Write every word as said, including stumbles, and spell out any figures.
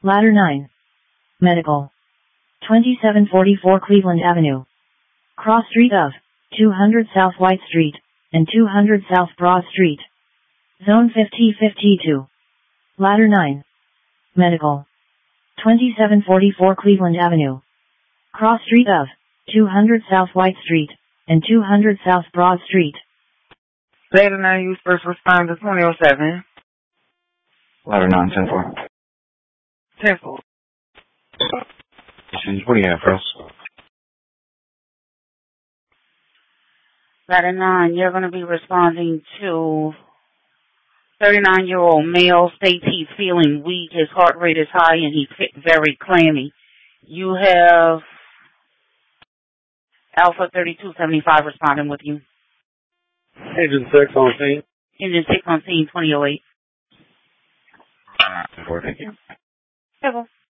Ladder nine. Medical. twenty-seven forty-four Cleveland Avenue. Cross street of two hundred South White Street and two hundred South Broad Street. Zone fifty fifty-two. Ladder nine. Medical. twenty-seven forty-four Cleveland Avenue. Cross street of two hundred South White Street and two hundred South Broad Street. Ladder nine, use first responder twenty oh seven. Ladder nine, ten four. ten four. What do you have for us? Ladder nine, you're going to be responding to thirty-nine-year-old male states he's feeling weak, his heart rate is high, and he's very clammy. You have Alpha thirty-two seventy-five responding with you. Agent six on scene. Agent six on scene, twenty oh eight. Thank you. Several.